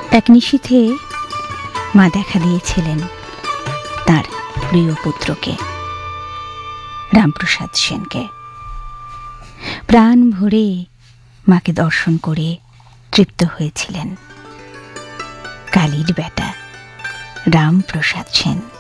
এক নিশীথে মা দেখা দিয়েছিলেন তার প্রিয় পুত্রকে, রামপ্রসাদ সেনকে। প্রাণ ভরে মাকে দর্শন করে তৃপ্ত হয়েছিলেন কালীর বেটা রামপ্রসাদ সেন।